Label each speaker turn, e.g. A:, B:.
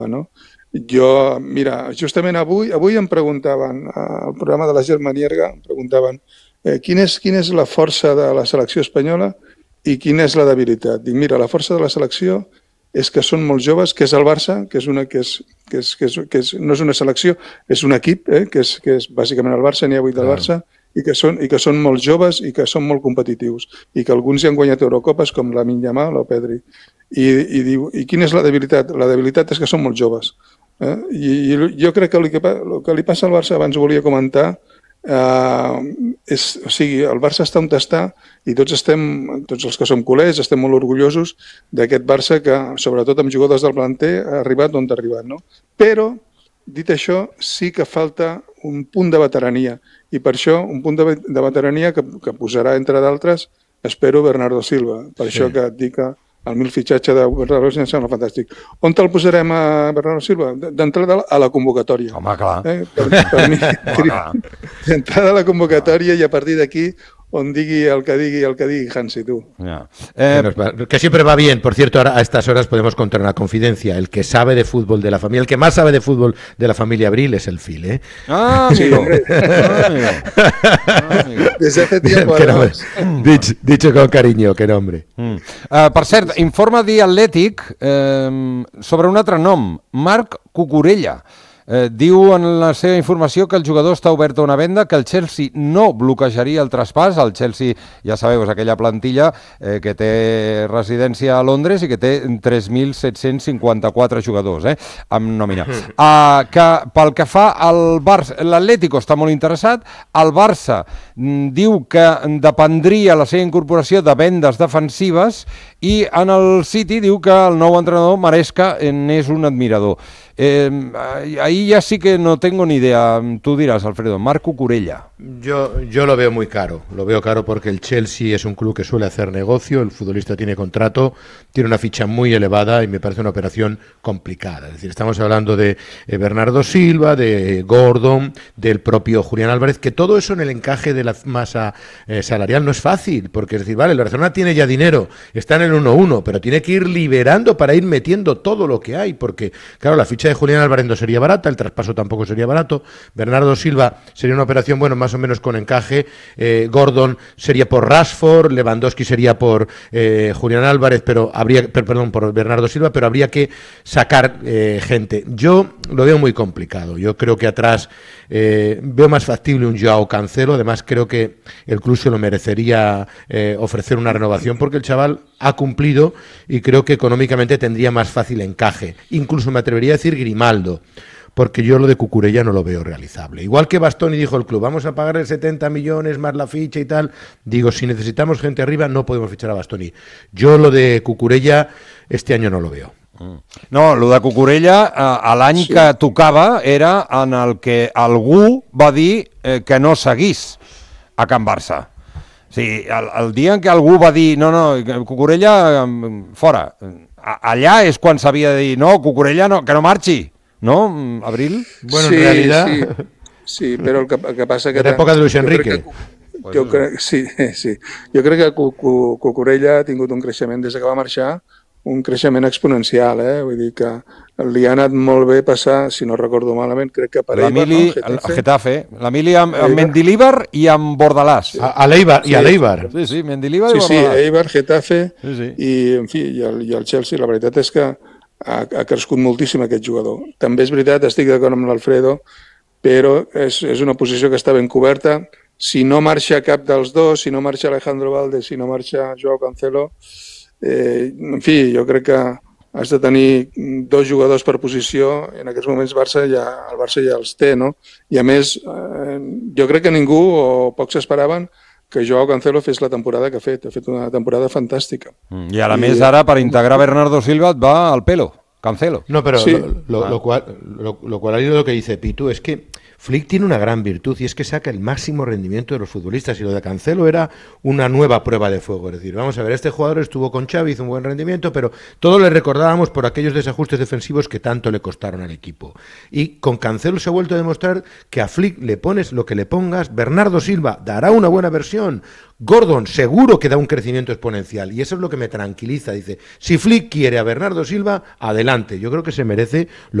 A: no? Jo, mira, justament avui em preguntaven, al programa de la Germanierga, em preguntaven quina és la força de la selecció espanyola i quina és la debilitat. Dic, mira, la força de la selecció és que són molt joves, que és el Barça, no és una selecció, és un equip, que és bàsicament el Barça, n'hi ha 8 del Barça, i que són molt joves i que són molt competitius, i que alguns hi han guanyat Eurocopes, com Lamine Yamal o Pedri. I quina és la debilitat? La debilitat és que són molt joves. I jo crec que el que li passa al Barça, abans ho volia comentar, o sigui, el Barça està on està i tots els que som culers estem molt orgullosos d'aquest Barça que, sobretot amb jugadors del planter, ha arribat on ha arribat, no? Però, dit això, sí que falta un punt de veterania, i per això un punt de veterania que posarà, entre d'altres, espero, Bernardo Silva. Per això que et dic que el mil fitxatge de Bernardo Silva em sembla fantàstic. On te'l posarem a Bernardo Silva? D'entrada a la convocatòria.
B: Home, clar.
A: Per mi, d'entrada a la convocatòria, i a partir d'aquí on digui el que digui Hansi, tú.
C: Ya. Que siempre va bien. Por cierto, ahora a estas horas podemos contar una confidencia. El que sabe de fútbol de la familia, el que más sabe de fútbol de la familia Abril es el Phil, ¿eh?
B: Ah,
A: sí, hombre. Desde hace tiempo.
C: Dicho con cariño, qué nombre.
B: Per cert, informa The Athletic sobre un altre nom, Marc Cucurella. Diu en la seva informació que el jugador està obert a una venda, que el Chelsea no bloquejaria el traspàs. El Chelsea, ja sabeu, és aquella plantilla que té residència a Londres i que té 3.754 jugadors amb nòmina. Que pel que fa al Barça, l'Atlético està molt interessat, el Barça diu que dependria la seva incorporació de vendes defensives, i en el City diu que el nou entrenador Maresca n'és un admirador. Ahí ya sí que no tengo ni idea. Tú dirás, Alfredo. Marco Cucurella.
C: Yo lo veo muy caro. Lo veo caro porque el Chelsea es un club que suele hacer negocio. El futbolista tiene contrato, tiene una ficha muy elevada y me parece una operación complicada. Es decir, estamos hablando de Bernardo Silva, de Gordon, del propio Julián Álvarez, que todo eso en el encaje de la masa salarial no es fácil, porque es decir, vale, el Barcelona tiene ya dinero, está en el 1-1, pero tiene que ir liberando para ir metiendo todo lo que hay, porque claro, la ficha de Julián Álvarez no sería barata, el traspaso tampoco sería barato, Bernardo Silva sería una operación, bueno, más o menos con encaje, Gordon sería por Rashford, Lewandowski sería por Julián Álvarez, por Bernardo Silva, pero habría que sacar gente. Yo lo veo muy complicado, yo creo que atrás veo más factible un Joao Cancelo, además creo que el club se lo merecería ofrecer una renovación porque el chaval ha cumplido y creo que económicamente tendría más fácil encaje, incluso me atrevería a decir Grimaldo, porque yo lo de Cucurella no lo veo realizable. Igual que Bastoni dijo el club, vamos a pagarle 70 millones más la ficha y tal, digo, si necesitamos gente arriba no podemos fichar a Bastoni. Yo lo de Cucurella este año no lo veo.
B: No, el de Cucurella, l'any que tocava era en el que algú va dir que no seguís a Can Barça. O sigui, el dia en què algú va dir no, Cucurella fora, allà és quan s'havia de dir no, Cucurella no, que no marxi, no, Abril?
C: Bueno, sí, en realidad...
A: Sí, però el que passa que...
C: En l'època de Luis Enrique.
A: Jo crec que Cucurella ha tingut un creixement des que va marxar, un creixement exponencial, vull dir que li ha anat molt bé passar, si no recordo malament, crec que per Eibar,
B: no? Getafe. L'Emili amb Mendilibar i amb Bordalàs.
C: A l'Eibar.
B: Sí, Mendilibar i Bordalàs.
A: Sí, Eibar, Getafe, i en fi, i el Chelsea, la veritat és que ha crescut moltíssim aquest jugador. També és veritat, estic d'acord amb l'Alfredo, però és una posició que està ben coberta. Si no marxa cap dels dos, si no marxa Alejandro Valde, si no marxa Joao Cancelo, en fi, jo crec que has de tenir dos jugadors per posició. En aquests moments el Barça ja els té, no? I a més, jo crec que ningú o pocs esperaven que Joao Cancelo fes la temporada que ha fet una temporada fantàstica.
B: I a més ara per integrar Bernardo Silva et va al pelo, Cancelo.
C: No, pero sí. Lo cual lo que dice Pitu es que Flick tiene una gran virtud y es que saca el máximo rendimiento de los futbolistas, y lo de Cancelo era una nueva prueba de fuego. Es decir, vamos a ver, este jugador estuvo con Xavi, hizo un buen rendimiento, pero todos le recordábamos por aquellos desajustes defensivos que tanto le costaron al equipo. Y con Cancelo se ha vuelto a demostrar que a Flick le pones lo que le pongas, Bernardo Silva dará una buena versión, Gordon seguro que da un crecimiento exponencial, y eso es lo que me tranquiliza. Dice, si Flick quiere a Bernardo Silva, adelante. Yo creo que se merece